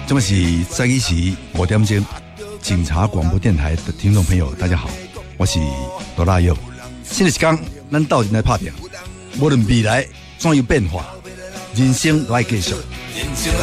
这么是在一起5点钟，警察广播电台的听众朋友，大家好，我是罗大佑。新的一天，咱斗阵来拍拼，无论未来怎样变化，人生都要继续。